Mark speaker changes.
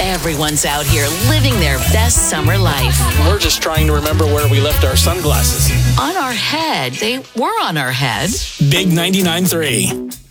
Speaker 1: Everyone's out here living their best summer life.
Speaker 2: We're just trying to remember where we left our sunglasses.
Speaker 1: On our head. They were on our head.
Speaker 2: Big 99.3.